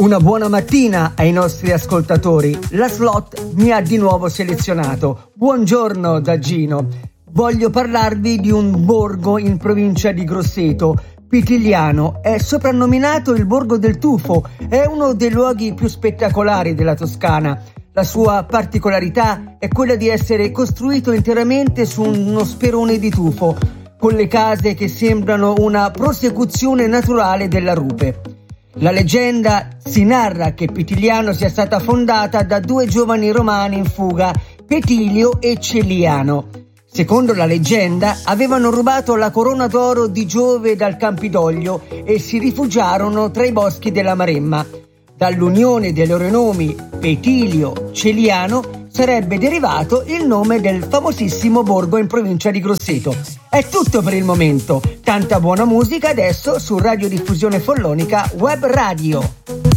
Una buona mattina ai nostri ascoltatori. La Slot mi ha di nuovo selezionato. Buongiorno da Gino. Voglio parlarvi di un borgo in provincia di Grosseto, Pitigliano. È soprannominato il Borgo del Tufo. È uno dei luoghi più spettacolari della Toscana. La sua particolarità è quella di essere costruito interamente su uno sperone di tufo, con le case che sembrano una prosecuzione naturale della rupe. La leggenda si narra che Pitigliano sia stata fondata da due giovani romani in fuga, Petilio e Celiano. Secondo la leggenda, avevano rubato la corona d'oro di Giove dal Campidoglio e si rifugiarono tra i boschi della Maremma. Dall'unione dei loro nomi, Petilio, Celiano, sarebbe derivato il nome del famosissimo borgo in provincia di Grosseto. È tutto per il momento. Tanta buona musica adesso su Radiodiffusione Follonica Web Radio.